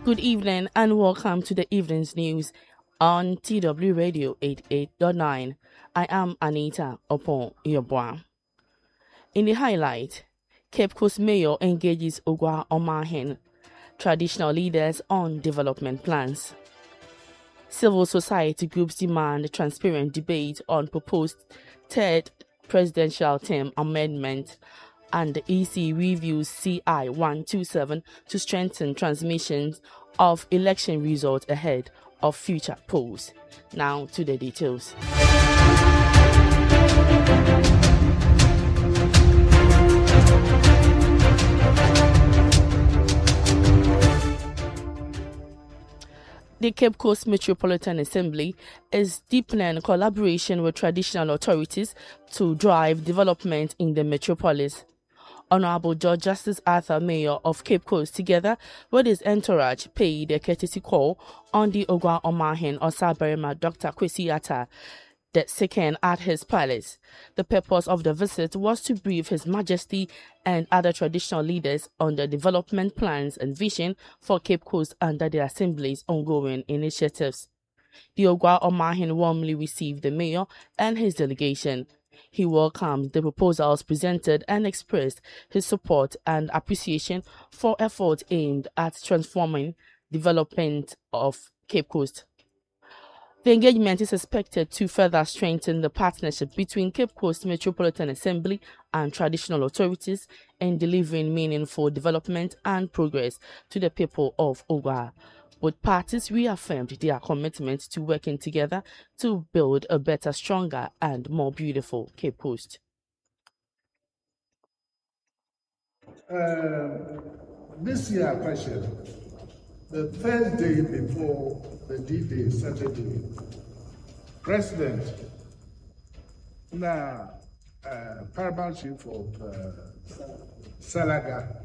Good evening and welcome to the evening's news on TW Radio 88.9. I am Anita Opon Yobwa. In the highlight, Cape Coast Mayor engages Ogwa Omahen, traditional leaders on development plans. Civil society groups demand transparent debate on proposed third presidential term amendment, and the EC reviews CI 127 to strengthen transmissions of election results ahead of future polls. Now to the details. The Cape Coast Metropolitan Assembly is deepening collaboration with traditional authorities to drive development in the metropolis. Honorable Judge Justice Arthur Mayor of Cape Coast, together with his entourage, paid a courtesy call on the Ogwa Omahen Osaberima Dr. Kwesi Atta II at his palace. The purpose of the visit was to brief His Majesty and other traditional leaders on the development plans and vision for Cape Coast under the Assembly's ongoing initiatives. The Ogwa Omahen warmly received the mayor and his delegation. He welcomed the proposals presented and expressed his support and appreciation for efforts aimed at transforming development of Cape Coast. The engagement is expected to further strengthen the partnership between Cape Coast Metropolitan Assembly and traditional authorities in delivering meaningful development and progress to the people of Ogwa. Both parties reaffirmed their commitment to working together to build a better, stronger, and more beautiful Cape Coast. This year, question, the first day before the D-Day, Saturday, President, Paramount Chief of Salaga,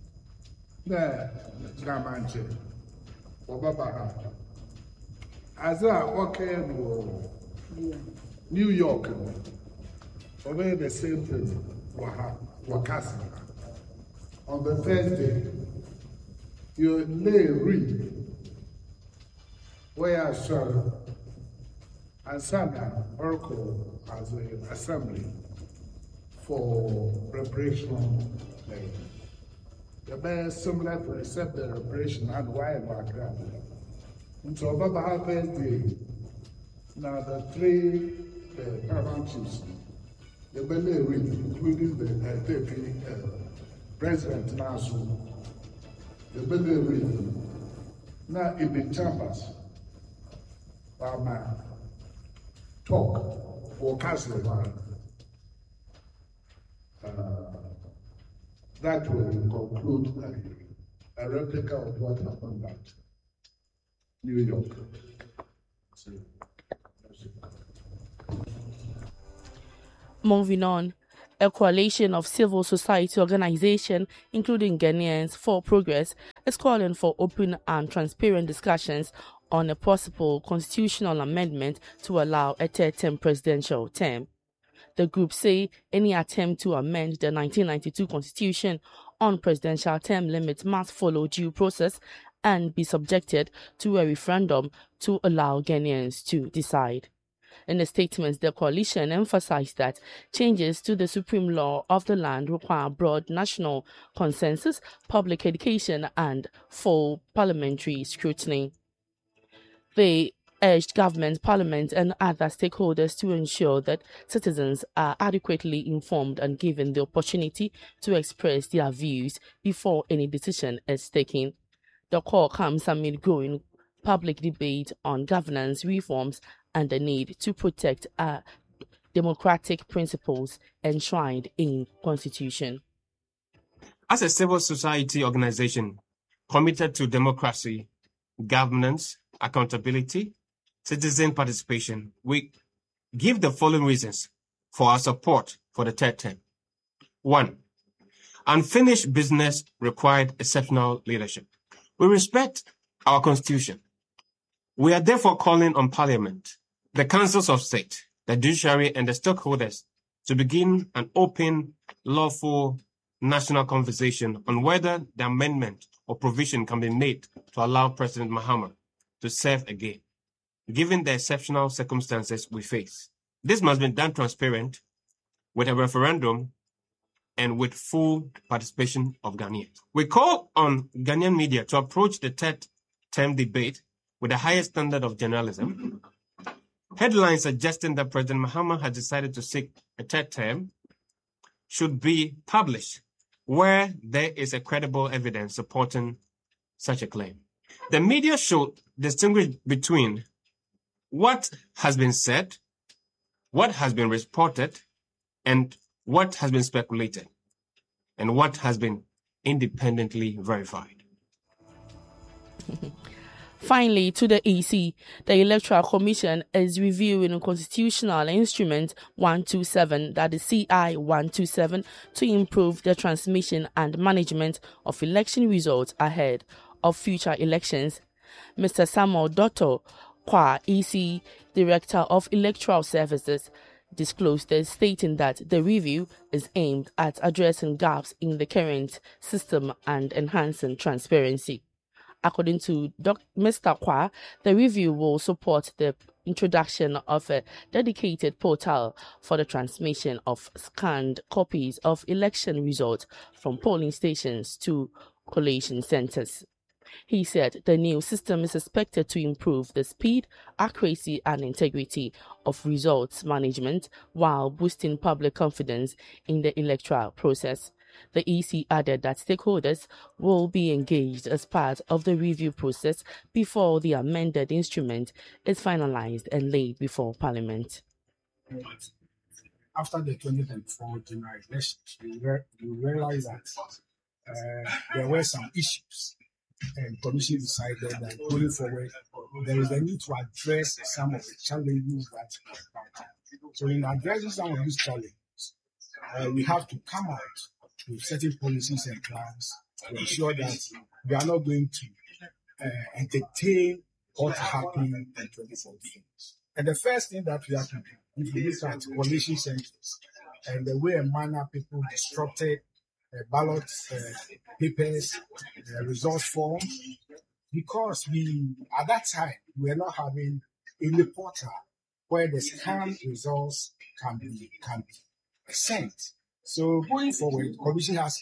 Gamanche, Obabaha, as I walk in New York, over the same place, Wakasa. On the first day, you lay read where I serve and Sana Oracle as an assembly for preparation. The best similar to accept the reparation and why background. And so Baba happened now the three paramount chiefs, the belly read, including the deputy president Nasu, the belly read. Now in the chambers, talk for council that will conclude a replica of what happened at New York. Moving on, a coalition of civil society organizations, including Ghanaians for Progress, is calling for open and transparent discussions on a possible constitutional amendment to allow a third-term presidential term. The group say any attempt to amend the 1992 Constitution on presidential term limits must follow due process and be subjected to a referendum to allow Ghanaians to decide. In a statement, the coalition emphasized that changes to the supreme law of the land require broad national consensus, public education, and full parliamentary scrutiny. They urged government, parliament, and other stakeholders to ensure that citizens are adequately informed and given the opportunity to express their views before any decision is taken. The call comes amid growing public debate on governance reforms and the need to protect democratic principles enshrined in Constitution. As a civil society organization committed to democracy, governance, accountability, citizen participation, we give the following reasons for our support for the third term. 1. Unfinished business required exceptional leadership. We respect our Constitution. We are therefore calling on Parliament, the Councils of State, the judiciary, and the stakeholders to begin an open, lawful national conversation on whether the amendment or provision can be made to allow President Mahama to serve again, given the exceptional circumstances we face. This must be done transparent, with a referendum and with full participation of Ghanaians. We call on Ghanaian media to approach the third term debate with the highest standard of journalism. Headlines suggesting that President Mahama has decided to seek a third term should be published where there is a credible evidence supporting such a claim. The media should distinguish between what has been said, what has been reported, and what has been speculated, and what has been independently verified. Finally, to the EC, the Electoral Commission is reviewing a constitutional instrument 127, that is CI 127, to improve the transmission and management of election results ahead of future elections. Mr. Samuel Dotto Kwa, EC Director of Electoral Services, disclosed this, stating that the review is aimed at addressing gaps in the current system and enhancing transparency. According to Mr. Kwa, the review will support the introduction of a dedicated portal for the transmission of scanned copies of election results from polling stations to collation centers. He said the new system is expected to improve the speed, accuracy, and integrity of results management while boosting public confidence in the electoral process. The EC added that stakeholders will be engaged as part of the review process before the amended instrument is finalized and laid before Parliament. After the 2024 general elections, we realized that there were some issues, and the Commission decided that going forward, there is a need to address some of the challenges that we encounter. So in addressing some of these challenges, we have to come out with certain policies and plans to ensure that we are not going to entertain what happened in 2014. And the first thing that we have to do, if we look at collation centers and the way and manner people disrupted ballot papers, results forms, because at that time we were not having any portal where the scanned results can be sent. So going forward, the Commission has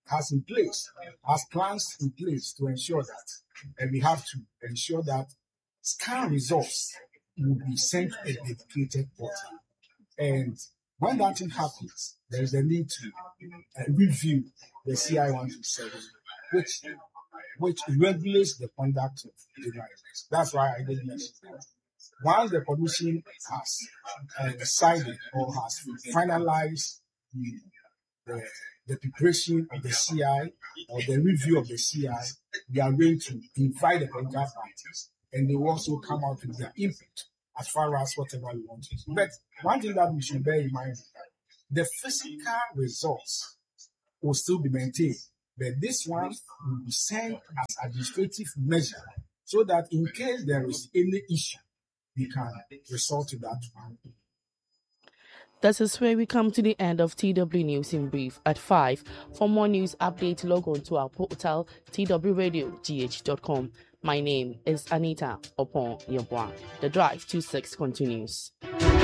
plans in place to ensure that, and we have to ensure that scanned results will be sent to a dedicated portal. And when that thing happens, there is a need to review the CI 127, which regulates the conduct of general elections. That's why I did mention that. Once the Commission has decided or has finalized the preparation of the CI or the review of the CI, we are going to invite the political parties, and they will also come out with their input as far as whatever we want to do. But one thing that we should bear in mind is that the physical results will still be maintained, but this one will be sent as administrative measure so that in case there is any issue, we can resort to that one. That is where we come to the end of TW News in Brief at 5. For more news updates, log on to our portal, twradiogh.com. My name is Anita Opon Yeboah. The Drive 26 continues.